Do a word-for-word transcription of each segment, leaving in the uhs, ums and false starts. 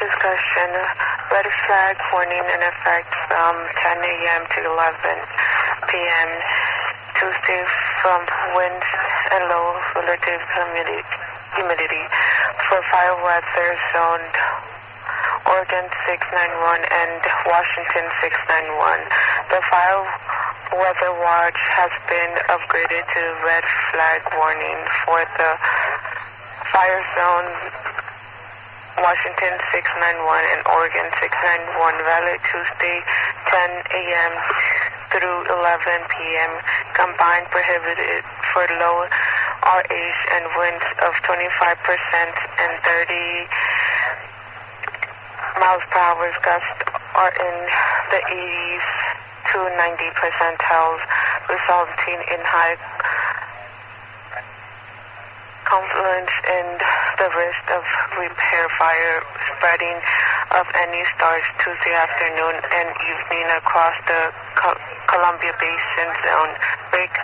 discussion. Red flag warning in effect from ten A M to eleven P M Tuesday from winds and low relative humidity. humidity. For fire weather zoned Oregon six nine one and Washington six nine one. The fire weather watch has been upgraded to red flag warning for the fire zone Washington six nine one and Oregon six nine one, valid Tuesday ten A M through eleven P M Combined prohibited for low R H and winds of twenty-five percent and thirty miles per hour. Gusts are in the eighties to ninety percentiles, resulting in high confluence in the risk of repair fire spreading of any stars Tuesday afternoon and evening across the Co- Columbia Basin zone. Break.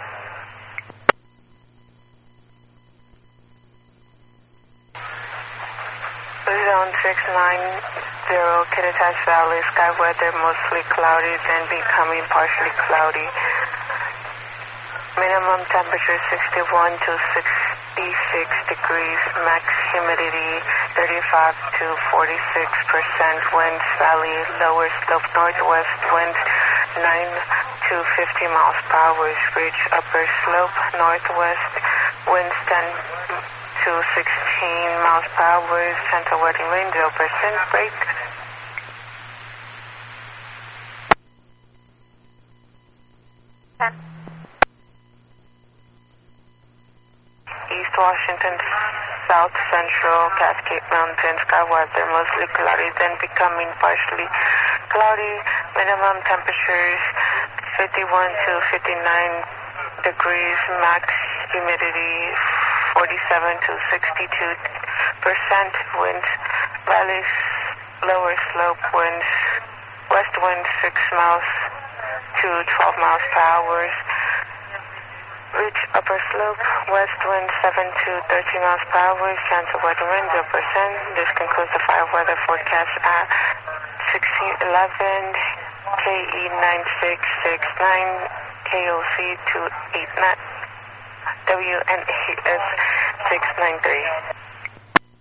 Zone six nine zero, Kittitas Valley, sky weather mostly cloudy, then becoming partially cloudy. Minimum temperature sixty-one to sixty-six degrees, max humidity thirty-five to forty-six percent, winds valley, lower slope northwest winds nine to fifty miles per hour, ridge upper slope northwest winds ten to sixteen miles per hour, central weather wind zero percent, break. East Washington, South Central, Cascade Mountains, sky weather mostly cloudy, then becoming partially cloudy. Minimum temperatures fifty-one to fifty-nine degrees, max humidity forty-seven to sixty-two percent, winds valleys, lower slope winds, west wind six miles to twelve miles per hour. Ridge upper slope, west wind seven to thirteen miles per hour, chance of weather wind zero percent. This concludes the fire weather forecast at sixteen eleven K E nine six six nine, K O C two eight nine, W N A S six nine three.